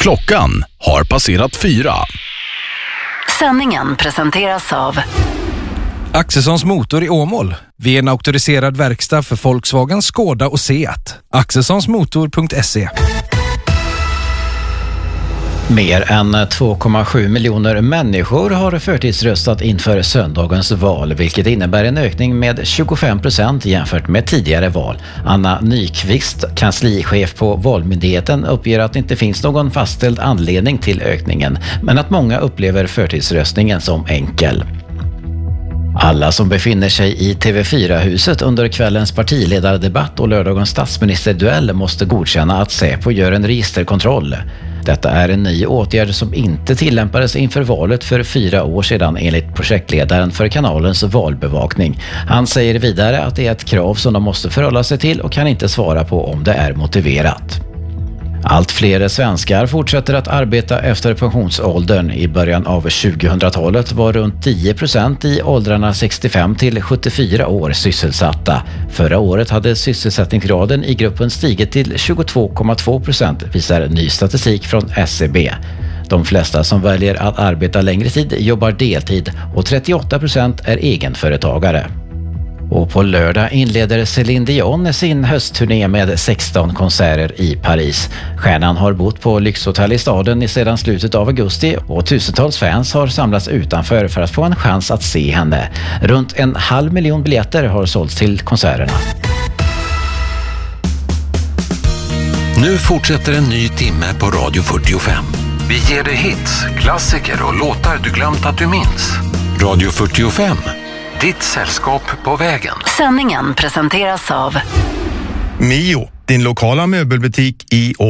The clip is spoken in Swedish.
Klockan har passerat 4. Sändningen presenteras av Axelssons Motor i Åmål. Vi är en auktoriserad verkstad för Volkswagen, Skoda och Seat. Axelssonsmotor.se. Mer än 2,7 miljoner människor har förtidsröstat inför söndagens val, vilket innebär en ökning med 25% jämfört med tidigare val. Anna Nyqvist, kanslichef på Valmyndigheten, uppger att det inte finns någon fastställd anledning till ökningen, men att många upplever förtidsröstningen som enkel. Alla som befinner sig i TV4-huset under kvällens partiledardebatt och lördagens statsministerduell måste godkänna att Säpo gör en registerkontroll. Detta är en ny åtgärd som inte tillämpades inför valet för 4 år sedan enligt projektledaren för kanalens valbevakning. Han säger vidare att det är ett krav som de måste förhålla sig till och kan inte svara på om det är motiverat. Allt fler svenskar fortsätter att arbeta efter pensionsåldern. I början av 2000-talet var runt 10% i åldrarna 65 till 74 år sysselsatta. Förra året hade sysselsättningsgraden i gruppen stigit till 22,2%, visar ny statistik från SCB. De flesta som väljer att arbeta längre tid jobbar deltid och 38% är egenföretagare. Och på lördag inleder Céline Dion sin höstturné med 16 konserter i Paris. Stjärnan har bott på lyxhotell i staden sedan slutet av augusti och tusentals fans har samlats utanför för att få en chans att se henne. Runt 500 000 biljetter har sålts till konserterna. Nu fortsätter en ny timme på Radio 45. Vi ger dig hits, klassiker och låtar du glömt att du minns. Radio 45. Ditt sällskap på vägen. Sändningen presenteras av Mio, din lokala möbelbutik i